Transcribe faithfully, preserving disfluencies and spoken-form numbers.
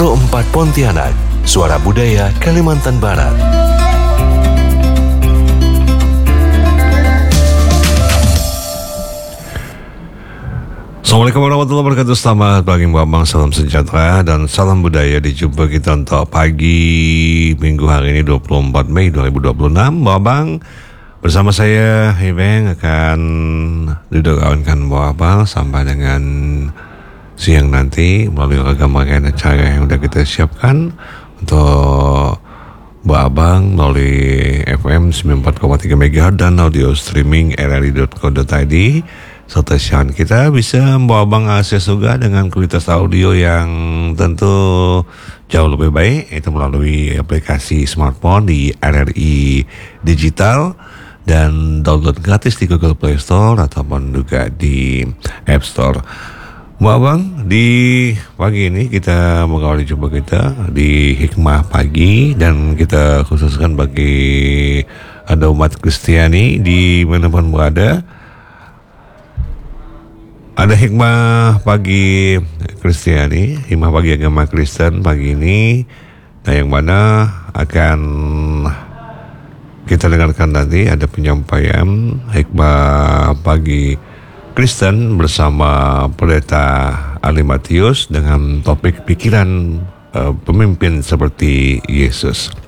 Pro empat Pontianak, Suara Budaya Kalimantan Barat. Assalamualaikum warahmatullahi wabarakatuh. Selamat pagi Mbak Bang, salam sejahtera dan salam budaya. Dijumpa kita untuk pagi Minggu hari ini dua puluh empat Mei dua ribu dua puluh enam. Mbak Bang, bersama saya Hibeng akan duduk kawankan Mbak Bang sampai dengan siang nanti melalui ragam-ragam acara yang sudah kita siapkan untuk Mbak Abang melalui F M sembilan puluh empat koma tiga megahertz dan audio streaming r r i dot co dot i d. Serta siaran kita bisa Mbak Abang akses juga dengan kualitas audio yang tentu jauh lebih baik, yaitu melalui aplikasi smartphone di R R I Digital dan download gratis di Google Play Store ataupun juga di App Store. Mbak Abang, di pagi ini kita mengawali jumpa kita di Hikmah Pagi dan kita khususkan bagi ada umat Kristiani di manapun berada. Ada Hikmah Pagi Kristiani, Hikmah Pagi Agama Kristen pagi ini, nah yang mana akan kita dengarkan nanti ada penyampaian Hikmah Pagi Kristen bersama Pendeta Ali Matius dengan topik pikiran uh, pemimpin seperti Yesus.